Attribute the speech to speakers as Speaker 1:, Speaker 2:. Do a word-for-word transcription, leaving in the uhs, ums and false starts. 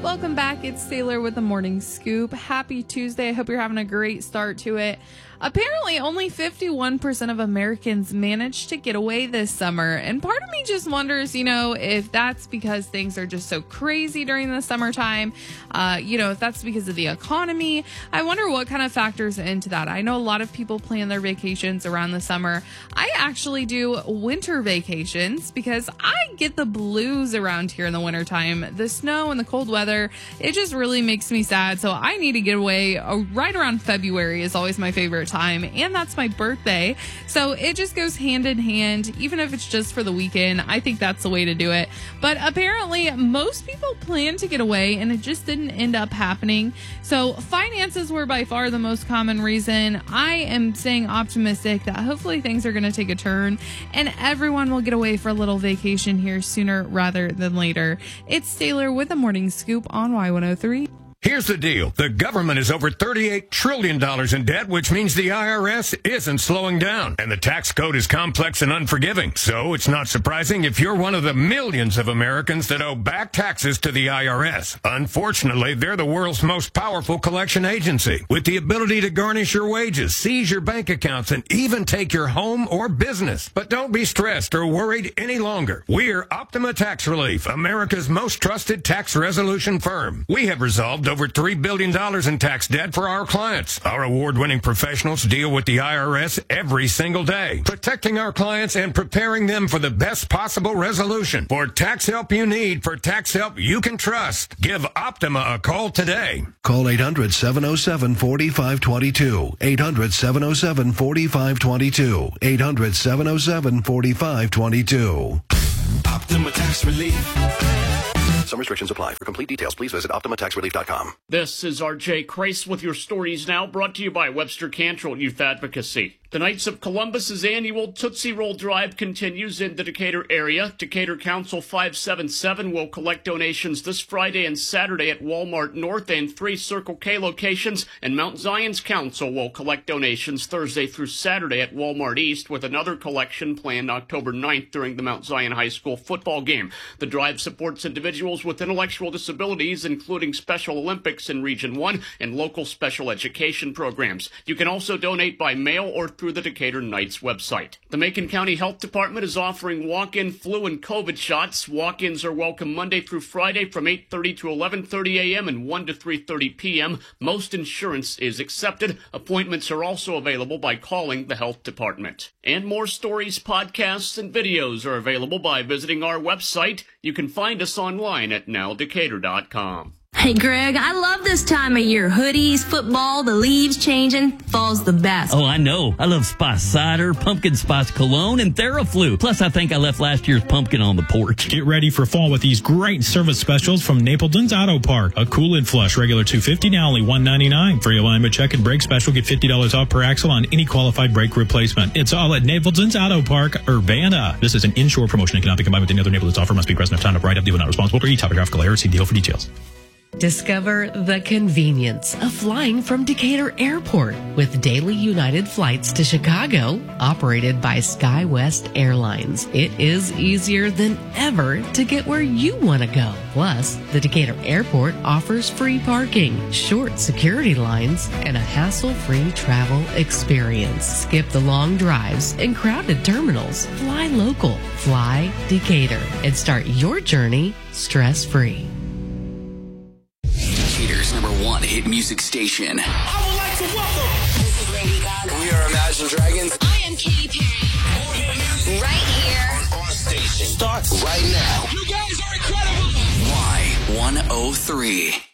Speaker 1: Welcome back. It's Taylor with the Morning Scoop. Happy Tuesday. I hope you're having a great start to it. Apparently, only fifty-one percent of Americans managed to get away this summer. And part of me just wonders, you know, if that's because things are just so crazy during the summertime. Uh, you know, if that's because of the economy. I wonder what kind of factors into that. I know a lot of people plan their vacations around the summer. I actually do winter vacations because I get the blues around here in the wintertime. The snow and the cold weather, it just really makes me sad. So I need to get away. Uh, right around February is always my favorite time, and that's my birthday, so it just goes hand in hand. Even if it's just for the weekend, I think that's the way to do it. But apparently most people plan to get away and it just didn't end up happening. So finances were by far the most common reason. I am staying optimistic that hopefully things are going to take a turn and everyone will get away for a little vacation here sooner rather than later. It's Taylor with the Morning Scoop on Y one oh three.
Speaker 2: Here's the deal. The government is over thirty-eight trillion dollars in debt, which means the I R S isn't slowing down. And the tax code is complex and unforgiving. So it's not surprising if you're one of the millions of Americans that owe back taxes to the I R S. Unfortunately, they're the world's most powerful collection agency, with the ability to garnish your wages, seize your bank accounts, and even take your home or business. But don't be stressed or worried any longer. We're Optima Tax Relief, America's most trusted tax resolution firm. We have resolved over three billion dollars in tax debt for our clients. Our award-winning professionals deal with the I R S every single day, protecting our clients and preparing them for the best possible resolution. For tax help you need, for tax help you can trust, give Optima a call today.
Speaker 3: Call eight hundred, seven oh seven, four five two two. eight hundred, seven oh seven, four five two two. eight hundred, seven oh seven, four five two two.
Speaker 4: Optima Tax Relief.
Speaker 3: Some restrictions apply. For complete details, please visit Optima Tax Relief dot com.
Speaker 5: This is R J Crace with your stories now, brought to you by Webster Cantrell Youth Advocacy. The Knights of Columbus's annual Tootsie Roll Drive continues in the Decatur area. Decatur Council five seven seven will collect donations this Friday and Saturday at Walmart North and three Circle K locations, and Mount Zion's Council will collect donations Thursday through Saturday at Walmart East, with another collection planned October ninth during the Mount Zion High School football game. The drive supports individuals with intellectual disabilities, including Special Olympics in Region one and local special education programs. You can also donate by mail or through the Decatur Knights website. The Macon County Health Department is offering walk-in flu and COVID shots. Walk-ins are welcome Monday through Friday from eight thirty to eleven thirty a.m. and one to three thirty p.m. Most insurance is accepted. Appointments are also available by calling the Health Department. And more stories, podcasts, and videos are available by visiting our website. You can find us online at now decatur dot com.
Speaker 6: Hey, Greg, I love this time of year. Hoodies, football, the leaves changing. Fall's the best.
Speaker 7: Oh, I know. I love Spice Cider, Pumpkin Spice Cologne, and Theraflu. Plus, I think I left last year's pumpkin on the porch.
Speaker 8: Get ready for fall with these great service specials from Napleton's Auto Park. A cool and flush, regular two hundred fifty dollars, now only one hundred ninety-nine dollars. Free alignment check and brake special, get fifty dollars off per axle on any qualified brake replacement. It's all at Napleton's Auto Park, Urbana. This is an inshore promotion and cannot be combined with any other Napleton's offer. Must be present at time of write-up. Dealer not responsible for any topographical error. See deal for details.
Speaker 9: Discover the convenience of flying from Decatur Airport with daily United flights to Chicago, operated by SkyWest Airlines. It is easier than ever to get where you want to go. Plus, the Decatur Airport offers free parking, short security lines, and a hassle-free travel experience. Skip the long drives and crowded terminals. Fly local. Fly Decatur. And start your journey stress-free.
Speaker 4: Decatur's number one hit music station.
Speaker 10: I would like to welcome.
Speaker 11: This is Lady Gaga.
Speaker 10: We are Imagine Dragons.
Speaker 11: I am Katy Perry. Right here.
Speaker 10: On our station. Start right now.
Speaker 4: You guys are incredible. Y one oh three.